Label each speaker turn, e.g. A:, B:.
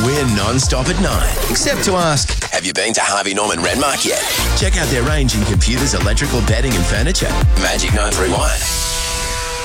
A: We're non-stop at 9, except to ask, have you been to Harvey Norman Renmark yet? Check out their range in computers, electrical, bedding and furniture. Magic 931.